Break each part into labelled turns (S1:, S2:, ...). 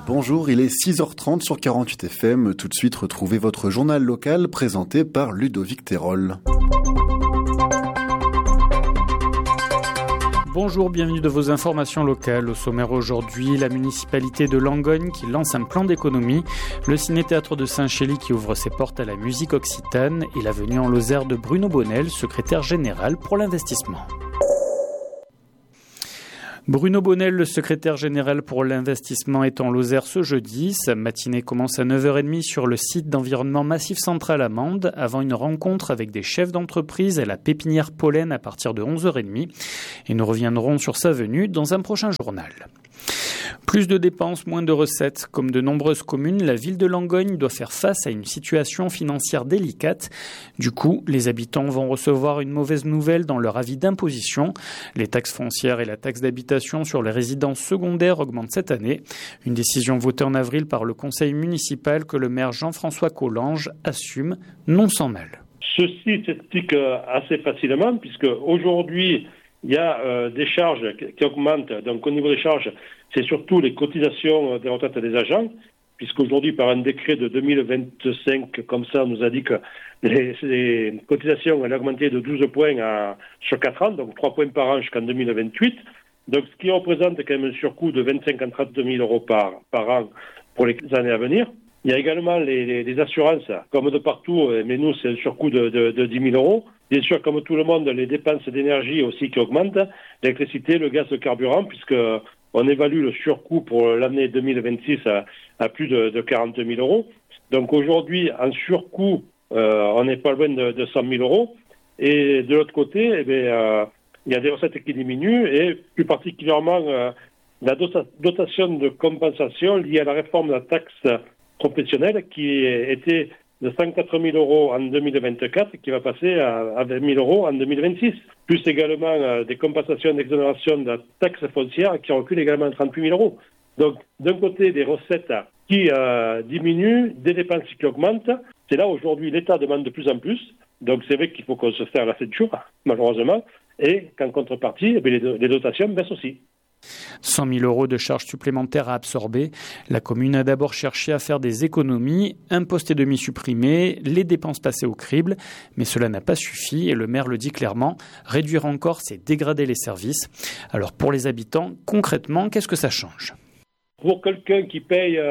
S1: Bonjour, il est 6h30 sur 48 FM. Tout de suite, retrouvez votre journal local présenté par Ludovic Terol.
S2: Bonjour, bienvenue de vos informations locales. Au sommaire aujourd'hui, la municipalité de Langogne qui lance un plan d'économie, le ciné-théâtre de Saint-Chély qui ouvre ses portes à la musique occitane et la venue en Lozère de Bruno Bonnel, secrétaire général pour l'investissement. Bruno Bonnel, le secrétaire général pour l'investissement, est en Lozère ce jeudi. Sa matinée commence à 9h30 sur le site d'environnement Massif Central à Mende, avant une rencontre avec des chefs d'entreprise à la pépinière Pollen à partir de 11h30. Et nous reviendrons sur sa venue dans un prochain journal. Plus de dépenses, moins de recettes. Comme de nombreuses communes, la ville de Langogne doit faire face à une situation financière délicate. Du coup, les habitants vont recevoir une mauvaise nouvelle dans leur avis d'imposition. Les taxes foncières et la taxe d'habitation sur les résidences secondaires augmentent cette année. Une décision votée en avril par le conseil municipal que le maire Jean-François Collange assume non sans mal.
S3: Ceci s'explique assez facilement puisque aujourd'hui, il y a des charges qui augmentent. Donc au niveau des charges, c'est surtout les cotisations des retraites des agents, puisqu'aujourd'hui, par un décret de 2025, comme ça, on nous a dit que les cotisations allaient augmenter de 12 points sur 4 ans, donc 3 points par an jusqu'en 2028. Donc ce qui représente quand même un surcoût de 25 à 32 000 euros par an pour les années à venir. Il y a également les assurances, comme de partout, mais nous, c'est un surcoût de 10 000 euros. Bien sûr, comme tout le monde, les dépenses d'énergie aussi qui augmentent, l'électricité, le gaz, le carburant, puisque on évalue le surcoût pour l'année 2026 à plus de 40 000 euros. Donc aujourd'hui, en surcoût, on n'est pas loin de 100 000 euros. Et de l'autre côté, il y a des recettes qui diminuent, et plus particulièrement la dotation de compensation liée à la réforme de la taxe professionnelle qui était de 104 000 euros en 2024 qui va passer à 20 000 euros en 2026. Plus également des compensations d'exonération de la taxe foncière qui reculent également à 38 000 euros. Donc d'un côté des recettes qui diminuent, des dépenses qui augmentent. C'est là aujourd'hui l'État demande de plus en plus. Donc c'est vrai qu'il faut qu'on se serre la 7 jours, malheureusement. Et qu'en contrepartie, les dotations baissent aussi.
S2: 100 000 euros de charges supplémentaires à absorber. La commune a d'abord cherché à faire des économies, un poste et demi supprimé, les dépenses passées au crible, mais cela n'a pas suffi et le maire le dit clairement, réduire encore c'est dégrader les services. Alors pour les habitants, concrètement, qu'est-ce que ça change ?
S3: Pour quelqu'un qui paye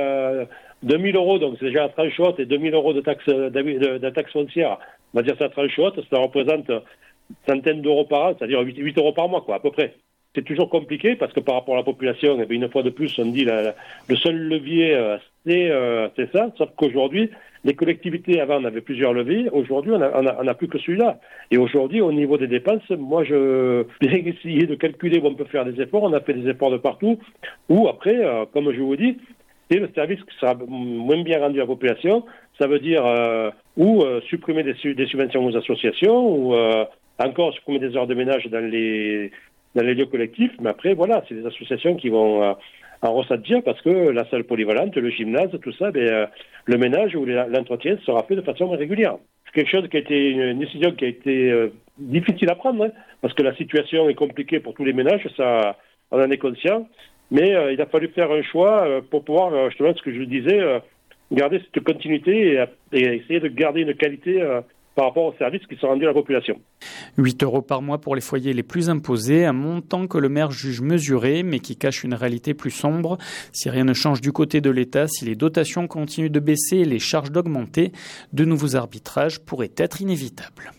S3: 2 000 euros, donc c'est déjà la tranche haute, et 2 000 euros de taxe foncière, on va dire ça tranche haute, ça représente centaines d'euros par an, c'est-à-dire 8 euros par mois, quoi, à peu près. C'est toujours compliqué parce que par rapport à la population, une fois de plus, on dit le seul levier, c'est ça. Sauf qu'aujourd'hui, les collectivités, avant, on avait plusieurs leviers. Aujourd'hui, on n'a plus que celui-là. Et aujourd'hui, au niveau des dépenses, moi, je vais essayer de calculer où on peut faire des efforts. On a fait des efforts de partout. Ou après, comme je vous dis, c'est le service qui sera moins bien rendu à la population. Ça veut dire ou supprimer des subventions aux associations, ou encore supprimer des heures de ménage dans les lieux collectifs, mais après, voilà, c'est des associations qui vont en ressentir parce que la salle polyvalente, le gymnase, tout ça, le ménage ou l'entretien sera fait de façon régulière. C'est quelque chose qui a été une décision qui a été difficile à prendre, hein, parce que la situation est compliquée pour tous les ménages, ça, on en est conscient, mais il a fallu faire un choix pour pouvoir, justement, ce que je disais, garder cette continuité et essayer de garder une qualité par rapport aux services qui sont rendus à la population.
S2: 8 euros par mois pour les foyers les plus imposés, un montant que le maire juge mesuré, mais qui cache une réalité plus sombre. Si rien ne change du côté de l'État, si les dotations continuent de baisser et les charges d'augmenter, de nouveaux arbitrages pourraient être inévitables.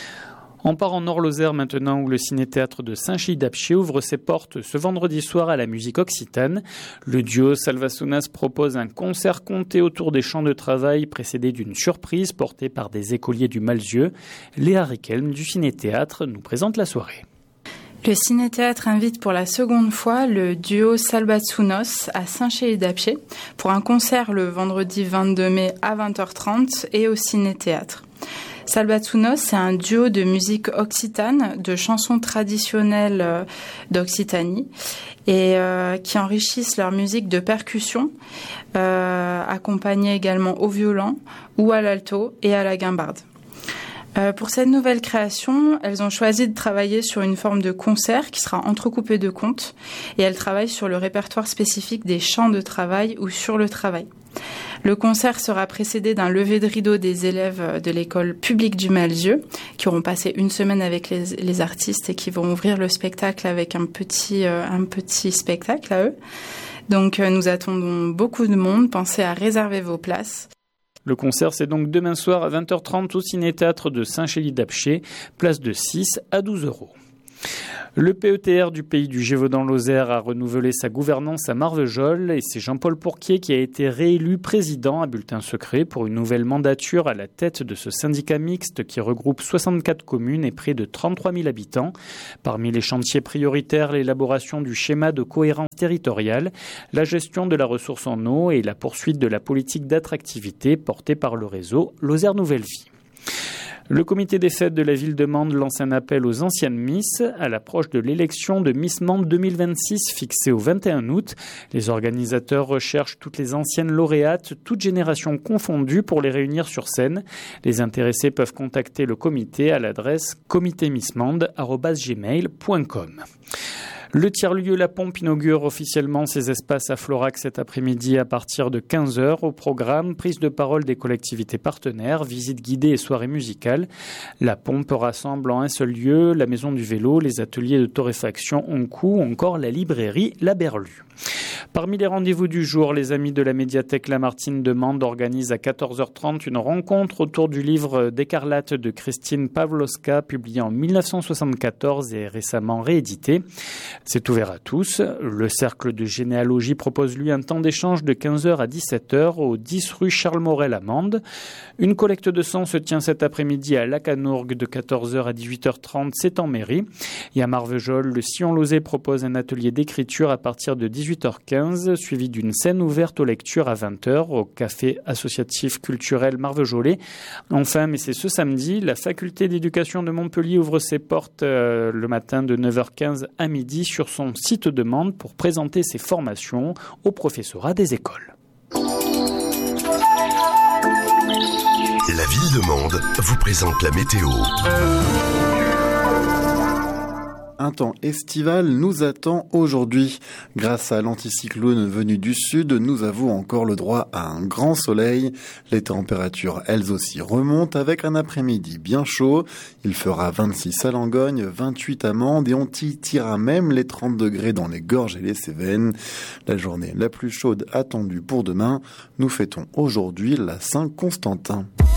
S2: On part en Nord-Lozère maintenant où le ciné-théâtre de Saint-Chély-d'Apcher ouvre ses portes ce vendredi soir à la musique occitane. Le duo Salvasunas propose un concert compté autour des champs de travail précédé d'une surprise portée par des écoliers du Malzieu. Léa Riquelme du ciné-théâtre nous présente la soirée.
S4: Le ciné-théâtre invite pour la seconde fois le duo Salvasunos à Saint-Chély-d'Apcher pour un concert le vendredi 22 mai à 20h30 et au ciné-théâtre. Salvasunos, c'est un duo de musique occitane, de chansons traditionnelles d'Occitanie et qui enrichissent leur musique de percussion, accompagnée également au violon ou à l'alto et à la guimbarde. Pour cette nouvelle création, elles ont choisi de travailler sur une forme de concert qui sera entrecoupé de contes et elles travaillent sur le répertoire spécifique des chants de travail ou sur le travail. Le concert sera précédé d'un lever de rideau des élèves de l'école publique du Malzieu qui auront passé une semaine avec les artistes et qui vont ouvrir le spectacle avec un petit spectacle à eux. Donc nous attendons beaucoup de monde, pensez à réserver vos places.
S2: Le concert, c'est donc demain soir à 20h30 au Ciné-Théâtre de Saint-Chély-d'Apcher, place de 6 à 12 €. Le PETR du pays du Gévaudan-Lozère a renouvelé sa gouvernance à Marvejols et c'est Jean-Paul Pourquier qui a été réélu président à bulletin secret pour une nouvelle mandature à la tête de ce syndicat mixte qui regroupe 64 communes et près de 33 000 habitants. Parmi les chantiers prioritaires, l'élaboration du schéma de cohérence territoriale, la gestion de la ressource en eau et la poursuite de la politique d'attractivité portée par le réseau Lozère Nouvelle Vie. Le comité des fêtes de la ville de Mende lance un appel aux anciennes Miss à l'approche de l'élection de Miss Mende 2026 fixée au 21 août. Les organisateurs recherchent toutes les anciennes lauréates, toutes générations confondues pour les réunir sur scène. Les intéressés peuvent contacter le comité à l'adresse comitémissmende@gmail.com. Le tiers-lieu La Pompe inaugure officiellement ses espaces à Florac cet après-midi à partir de 15h. Au programme, prise de parole des collectivités partenaires, visite guidée et soirée musicale. La Pompe rassemble en un seul lieu la maison du vélo, les ateliers de torréfaction Onkou ou encore la librairie La Berlue. Parmi les rendez-vous du jour, les amis de la médiathèque Lamartine de Mende organisent à 14h30 une rencontre autour du livre d'Écarlate de Christine Pawlowska, publié en 1974 et récemment réédité. C'est ouvert à tous. Le cercle de généalogie propose lui un temps d'échange de 15h à 17h au 10 rue Charles Morel à Mende. Une collecte de sang se tient cet après-midi à Lacanourgue de 14h à 18h30, c'est en mairie. Et à Marvejols, le Sillon Lauzet propose un atelier d'écriture à partir de 18h15, suivi d'une scène ouverte aux lectures à 20h au café associatif culturel Marvejolais. Enfin, mais c'est ce samedi, la faculté d'éducation de Montpellier ouvre ses portes le matin de 9h15 à midi sur son site de Mende pour présenter ses formations au professorat des écoles.
S5: La ville de Mende vous présente la météo.
S1: Un temps estival nous attend aujourd'hui. Grâce à l'anticyclone venu du sud, nous avons encore le droit à un grand soleil. Les températures, elles aussi, remontent avec un après-midi bien chaud. Il fera 26 à Langogne, 28 à Mende et on titillera même les 30 degrés dans les Gorges et les Cévennes. La journée la plus chaude attendue pour demain. Nous fêtons aujourd'hui la Saint-Constantin.